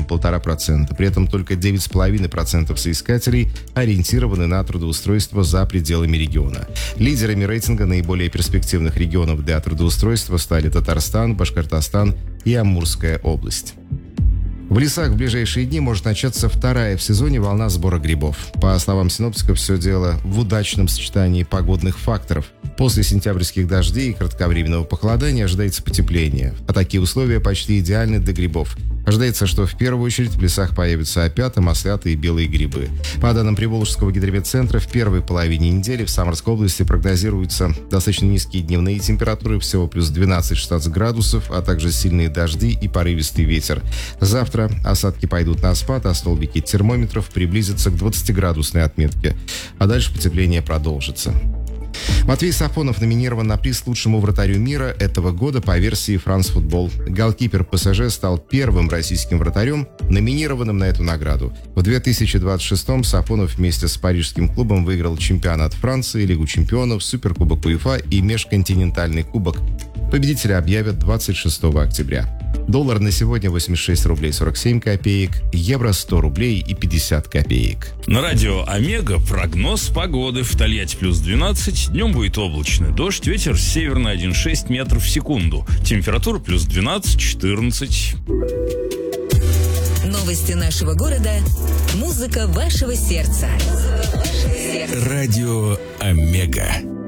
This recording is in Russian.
1,5%. При этом только 9,5% соискателей ориентированы на трудоустройство за пределами региона. Лидерами рейтинга наиболее перспективных регионов для трудоустройства стали Татарстан, Башкортостан и Амурская область. В лесах в ближайшие дни может начаться вторая в сезоне волна сбора грибов. По словам синоптиков, все дело в удачном сочетании погодных факторов. После сентябрьских дождей и кратковременного похолодания ожидается потепление, а такие условия почти идеальны для грибов. Ожидается, что в первую очередь в лесах появятся опята, маслята и белые грибы. По данным Приволжского гидрометцентра, в первой половине недели в Самарской области прогнозируются достаточно низкие дневные температуры, всего плюс 12-16 градусов, а также сильные дожди и порывистый ветер. Завтра осадки пойдут на спад, а столбики термометров приблизятся к 20-градусной отметке. А дальше потепление продолжится. Матвей Сафонов номинирован на приз лучшему вратарю мира этого года по версии France Football. Голкипер ПСЖ стал первым российским вратарем, номинированным на эту награду. В 2026-м Сафонов вместе с парижским клубом выиграл чемпионат Франции, Лигу чемпионов, Суперкубок УЕФА и Межконтинентальный кубок. Победителя объявят 26 октября. Доллар на сегодня 86 рублей 47 копеек, евро 100 рублей и 50 копеек. На радио Омега прогноз погоды. В Тольятти плюс 12, днем будет облачно. Дождь, ветер северный 1,6 метров в секунду. Температура плюс 12-14. Новости нашего города. Музыка вашего сердца. Радио Омега.